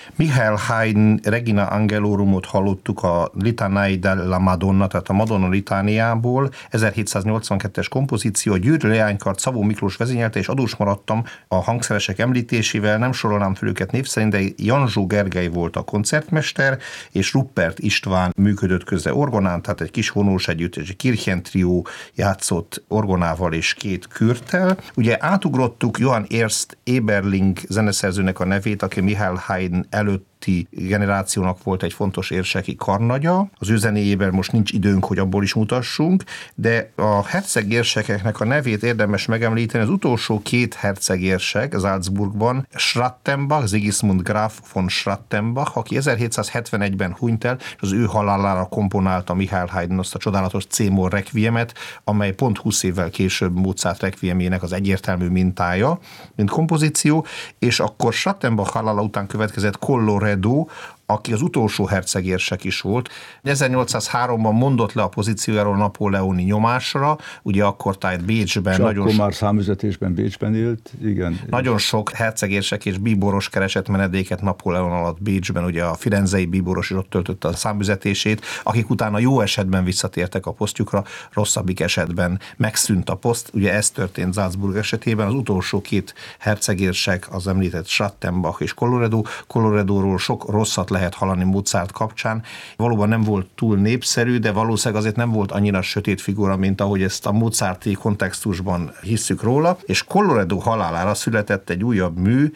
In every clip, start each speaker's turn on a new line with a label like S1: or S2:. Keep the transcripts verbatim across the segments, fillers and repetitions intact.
S1: Michael Haydn Regina Angelorumot hallottuk a Litanei della Madonna, tehát a Madonna litániából, ezerhétszáznyolcvankettes kompozíció, a Győri leánykart Szabó Miklós vezényelte, és adós maradtam a hangszeresek említésével, nem sorolnám fel őket név szerint, de Janzsó Gergely volt a koncertmester, és Ruppert István működött közre orgonán, tehát egy kis honós együttes, egy Kirchentrió játszott orgonával és két kürttel. Ugye átugrottuk Johann Ernst Eberling zeneszerzőnek a nevét, aki Michael Haydn előtt generációnak volt egy fontos érseki karnagya. Az ő zenéjében most nincs időnk, hogy abból is mutassunk, de a hercegérsekeknek a nevét érdemes megemlíteni. Az utolsó két hercegérsek Salzburgban, Schrattenbach, Sigismund Graf von Schrattenbach, aki ezerhétszázhetvenegyben hunyt el, és az ő halálára komponálta Michael Haydn azt a csodálatos C-moll requiemet, amely pont húsz évvel később Mozart requiemének az egyértelmű mintája, mint kompozíció, és akkor Schrattenbach halála után következett Colloredo, aki az utolsó hercegérsek is volt. ezernyolcszázháromban mondott le a pozíciójáról napóleoni nyomásra, ugye akkor tájt Bécsben.
S2: És
S1: nagyon
S2: akkor
S1: so-
S2: már számüzetésben Bécsben élt, igen.
S1: Nagyon sok hercegérsek és bíboros keresett menedéket Napóleon alatt Bécsben, ugye a firenzei bíboros is ott töltötte a számüzetését, akik utána jó esetben visszatértek a posztjukra, rosszabbik esetben megszűnt a poszt. Ugye ez történt Salzburg esetében, az utolsó két hercegérsek, az említett Schrattenbach és Colloredo. Colloredóról sok rosszat lehet hallani Mozart kapcsán. Valóban nem volt túl népszerű, de valószínűleg azért nem volt annyira sötét figura, mint ahogy ezt a mozarti kontextusban hisszük róla, és Colloredo halálára született egy újabb mű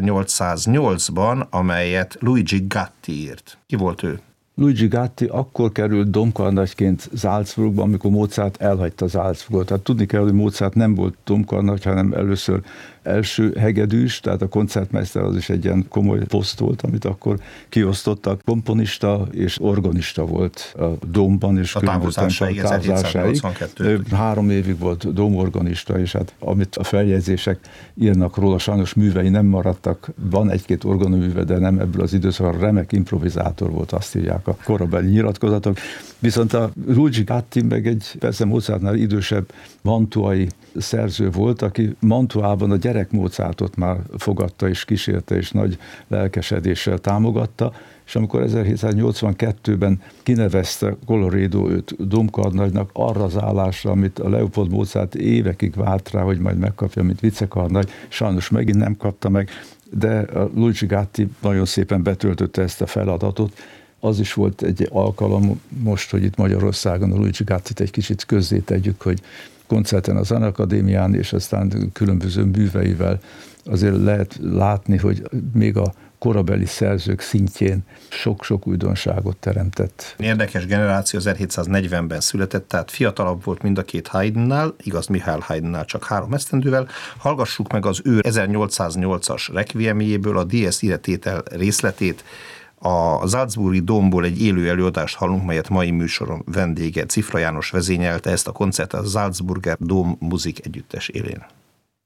S1: ezernyolcszáznyolcban, amelyet Luigi Gatti írt. Ki volt ő?
S2: Luigi Gatti akkor került domkarnagyként Salzburgba, amikor Mozart elhagyta Salzburgot. Tehát tudni kell, hogy Mozart nem volt domkarnagy, hanem először első hegedűs, tehát a koncertmester az is egy ilyen komoly poszt volt, amit akkor kiosztottak. Komponista és organista volt a Dómban, és
S1: a távozásáig, ezerhétszáznyolcvankettő.
S2: Három évig volt dómorganista, és hát amit a feljegyzések írnak róla, sajnos művei nem maradtak. Van egy-két orgonaműve, de nem ebből az időszakban, remek improvizátor volt, azt írják a korabeli nyilatkozatok. Viszont a Luigi Gatti meg egy persze Mozartnál idősebb mantuai szerző volt, aki Mantuában a gyerek Mozartot már fogadta és kísérte, és nagy lelkesedéssel támogatta, és amikor ezerhétszáznyolcvankettőben kinevezte Colloredo őt domkarnagynak arra az állásra, amit a Leopold Mozart évekig várt rá, hogy majd megkapja, mint vicekarnagy, sajnos megint nem kapta meg, de a Luigi Gatti nagyon szépen betöltötte ezt a feladatot. Az is volt egy alkalom most, hogy itt Magyarországon a Luigi Gattit egy kicsit közzétegyük, hogy koncerten a Zenakadémián, és aztán különböző műveivel azért lehet látni, hogy még a korabeli szerzők szintjén sok-sok újdonságot teremtett.
S1: Érdekes generáció, ezerhétszáznegyvenben született, tehát fiatalabb volt mind a két Haydnnál, igaz, Michael Haydnnál csak három esztendővel. Hallgassuk meg az ő ezernyolcszáznyolcas requiemjéből a Dies Irae tétel részletét. A Salzburgi Dómból egy élő előadást hallunk, melyet mai műsoron vendége Cifra János vezényelte, ezt a koncertet a Salzburger Dom Musik együttes élén.